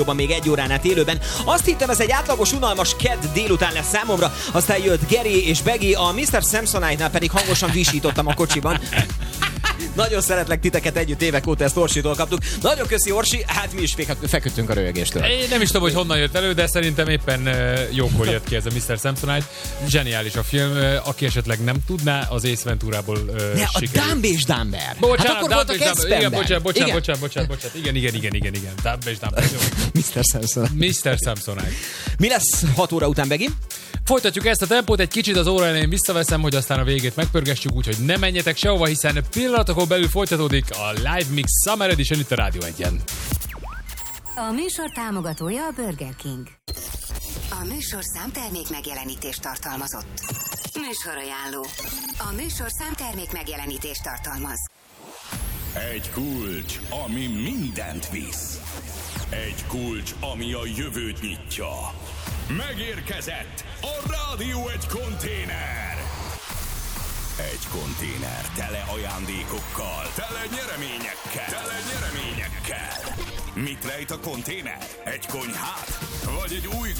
még 1 órán át élőben. Azt hittem, ez egy átlagos, unalmas kedd délután lesz számomra, aztán jött Geri és Begi, a Mr. Samsonite-nál pedig hangosan visítottam a kocsiban. Nagyon szeretlek titeket együtt évek óta, ezt Orsitól kaptuk. Nagyon köszi, Orsi, hát mi is feküdtünk a röhögéstől. Én nem is tudom, hogy honnan jött elő, de szerintem éppen jókor jött ki ez a Mr. Samsonite. Zseniális a film, aki esetleg nem tudná, az Ace Venturából sikerült. A Dumb és Dumber. Bocsánat, hát akkor voltak Eszpenben. Bocsánat. Igen. Dumb és Dumber. Mr. Samsonite. Mi lesz 6 óra után, Begi? Folytatjuk ezt a tempót, egy kicsit az óra elején visszaveszem, hogy aztán a végét megpörgessük, úgyhogy ne menjetek sehova, hiszen pillanatokon belül folytatódik a Live Mix Summer Edition itt a Rádió 1-en. A műsor támogatója a Burger King. A műsor számtermék megjelenítést tartalmazott. Műsorajánló. A műsor számtermék megjelenítést tartalmaz. Egy kulcs, ami mindent visz. Egy kulcs, ami a jövőt nyitja. Megérkezett a Rádió 1 konténer. Egy konténer tele ajándékokkal, tele nyereményekkel. Mit rejt a konténer? Egy konyhát? Vagy egy új